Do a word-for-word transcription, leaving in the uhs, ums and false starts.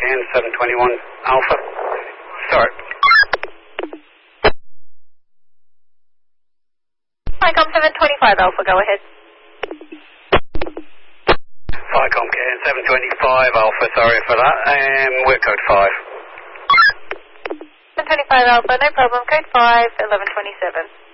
N seven twenty-one Alpha. Sorry. Vicom seven twenty-five Alpha, go ahead. Vicom K N seven twenty-five Alpha, sorry for that. Um, we're code five. seven twenty-five Alpha, no problem. Code five, eleven twenty-seven.